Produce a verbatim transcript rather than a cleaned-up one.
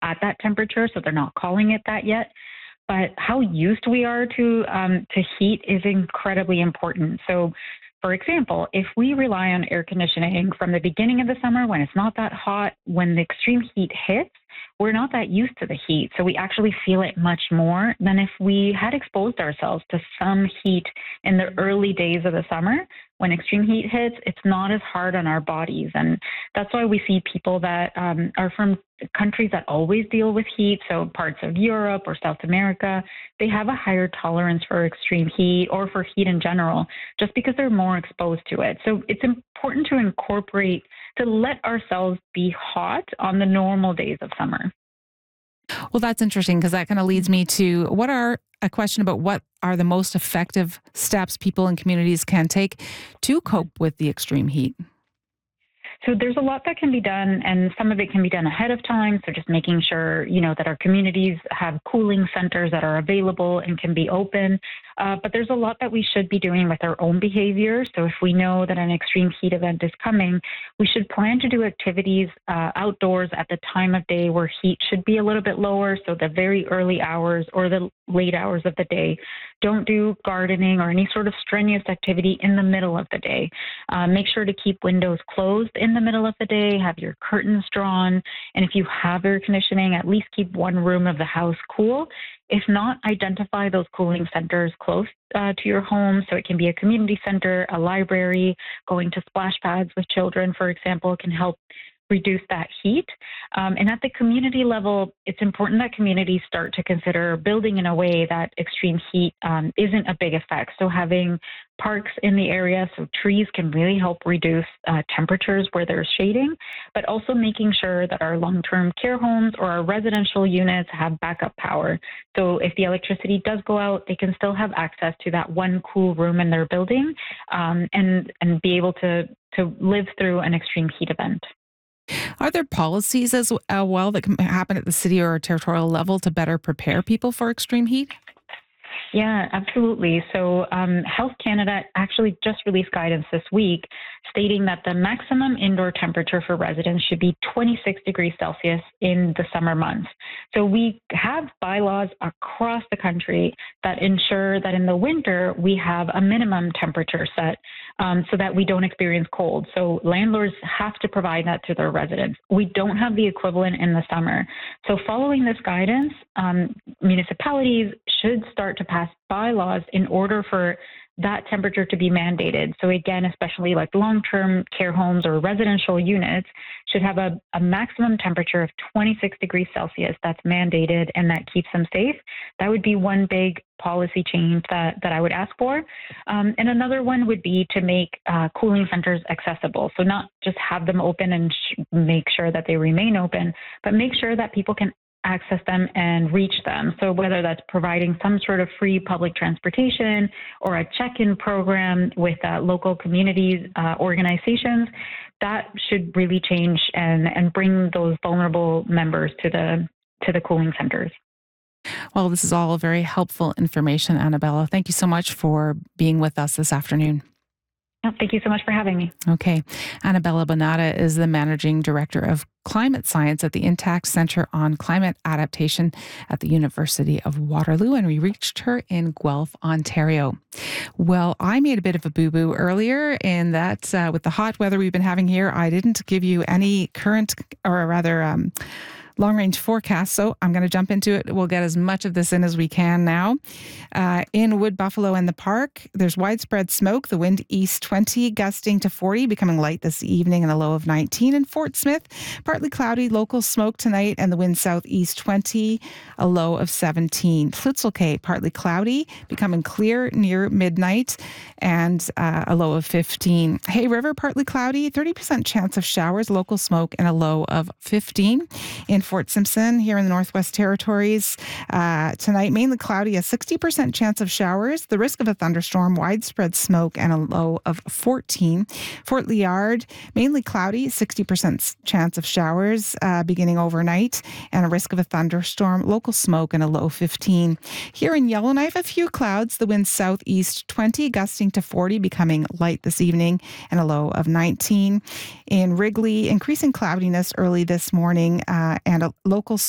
at that temperature, so they're not calling it that yet. But how used we are to um, to heat is incredibly important. So, for example, if we rely on air conditioning from the beginning of the summer when it's not that hot, when the extreme heat hits, we're not that used to the heat. So we actually feel it much more than if we had exposed ourselves to some heat in the early days of the summer. When extreme heat hits, it's not as hard on our bodies. And that's why we see people that um, are from countries that always deal with heat, so parts of Europe or South America, they have a higher tolerance for extreme heat or for heat in general, just because they're more exposed to it. So it's important to incorporate, to let ourselves be hot on the normal days of summer. Well, that's interesting because that kind of leads me to what are a question about what are the most effective steps people and communities can take to cope with the extreme heat. So there's a lot that can be done, and some of it can be done ahead of time. So just making sure, you know, that our communities have cooling centers that are available and can be open. Uh, but there's a lot that we should be doing with our own behavior. So if we know that an extreme heat event is coming, we should plan to do activities uh, outdoors at the time of day where heat should be a little bit lower. So the very early hours or the late hours of the day. Don't do gardening or any sort of strenuous activity in the middle of the day. Uh, make sure to keep windows closed in the middle of the day, have your curtains drawn, and if you have air conditioning, at least keep one room of the house cool. If not, identify those cooling centers close uh, to your home. So it can be a community center, a library, going to splash pads with children, for example, can help reduce that heat. Um, and at the community level, it's important that communities start to consider building in a way that extreme heat um, isn't a big effect. So having parks in the area, so trees can really help reduce uh, temperatures where there's shading, but also making sure that our long-term care homes or our residential units have backup power. So if the electricity does go out, they can still have access to that one cool room in their building um, and, and be able to, to live through an extreme heat event. Are there policies as uh, well that can happen at the city or territorial level to better prepare people for extreme heat? Yeah, absolutely. So um, Health Canada actually just released guidance this week stating that the maximum indoor temperature for residents should be twenty-six degrees Celsius in the summer months. So we have bylaws across the country that ensure that in the winter we have a minimum temperature set um, so that we don't experience cold. So landlords have to provide that to their residents. We don't have the equivalent in the summer. So following this guidance, um, municipalities should start to pass bylaws in order for that temperature to be mandated. So again, especially like long-term care homes or residential units should have a, a maximum temperature of twenty-six degrees Celsius that's mandated and that keeps them safe. That would be one big policy change that, that I would ask for. Um, and another one would be to make uh, cooling centers accessible. So not just have them open and sh- make sure that they remain open, but make sure that people can access them and reach them. So whether that's providing some sort of free public transportation or a check-in program with uh, local communities, uh, organizations, that should really change and, and bring those vulnerable members to the to the cooling centers. Well, this is all very helpful information, Annabella. Thank you so much for being with us this afternoon. Oh, thank you so much for having me. Okay. Annabella Bonata is the Managing Director of Climate Science at the Intact Centre on Climate Adaptation at the University of Waterloo, and we reached her in Guelph, Ontario. Well, I made a bit of a boo-boo earlier in that uh, with the hot weather we've been having here, I didn't give you any current, or rather, um, long-range forecast, so I'm going to jump into it. We'll get as much of this in as we can now. Uh, in Wood Buffalo and the Park, there's widespread smoke. The wind east twenty, gusting to forty, becoming light this evening and a low of nineteen. In Fort Smith, partly cloudy, local smoke tonight, and the wind southeast twenty, a low of seventeen. Flitzelkay, partly cloudy, becoming clear near midnight, and uh, a low of fifteen. Hay River, partly cloudy, thirty percent chance of showers, local smoke, and a low of fifteen. In Fort Simpson, here in the Northwest Territories, uh, tonight mainly cloudy, a sixty percent chance of showers, the risk of a thunderstorm, widespread smoke, and a low of fourteen. Fort Liard, mainly cloudy, sixty percent chance of showers uh, beginning overnight, and a risk of a thunderstorm, local smoke, and a low fifteen. Here in Yellowknife, a few clouds, the wind southeast twenty, gusting to forty, becoming light this evening, and a low of nineteen. In Wrigley, increasing cloudiness early this morning, uh, and a local